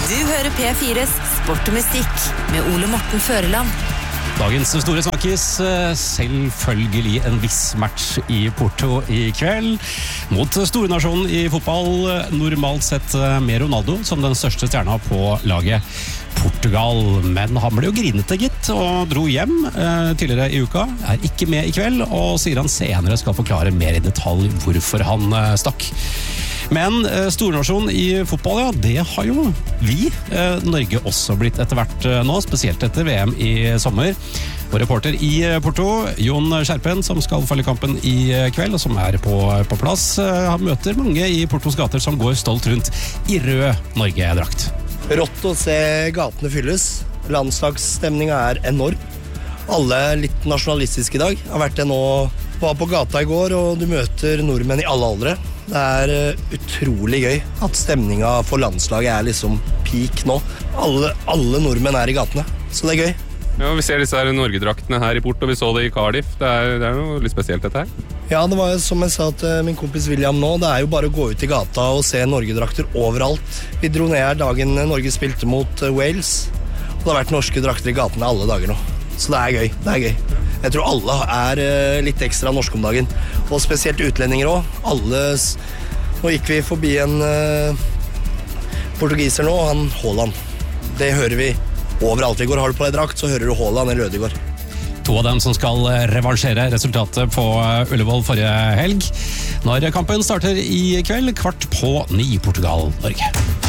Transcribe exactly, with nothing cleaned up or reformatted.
Du hører P fires Sport og Musikk med Ole Morten Føreland. Dagens store snakkis, selvfølgelig en viss match i Porto i kveld. Mot stornasjonen i fotball, normalt sett med Ronaldo som den største stjerna på laget. Portugal, men han ble jo grinete gitt og dro hjem eh, tidligere i uka, er ikke med i kveld og sier han senere skal forklare mer i detalj hvorfor han eh, stakk. Men eh, stornasjon i fotball, ja, det har jo vi, eh, Norge, også blitt etter hvert eh, nå, spesielt etter V M i sommer. Og reporter i eh, Porto, Jon Skjerpen, som skal følge kampen i eh, kveld, og som er på, på plass, eh, han møter mange i Portos gater som går stolt rundt i rød Norge-drakt. Rått å se gatene fylles. Landslagsstemninga er enorm. Alle litt nasjonalistiske i dag. Jeg har vært det nå, var på gata i går, og du møter nordmenn i alle aldre. Det er uh, utrolig gøy at stemninga for landslaget er liksom peak nå. Alle, alle nordmenn er i gatene, så det er gøy. Ja, vi ser disse her Norge-draktene her i Porto, vi så det i Cardiff. Det er, det er noe litt spesielt dette her. Ja, det var jo som jeg sa til min kompis William nå, det er jo bare å gå ut i gata og se Norge-drakter overalt. Vi dro ned her dagen Norge spilte mot Wales, og det har vært norske drakter i gatene alle dager nå. Så det er gøy, det er gøy. Jeg tror alle er uh, litt ekstra norske om dagen, og spesielt utlendinger også. Alle, nå gikk vi forbi en uh, portugiser nå, han Haaland. Det hører vi overalt. Vi går, har du på deg drakt, så hører du Haaland eller Ødegaard. To av dem som skal revansjere resultatet på Ullevål forrige helg. Når kampen starter i kveld, kvart på ni, Portugal-Norge.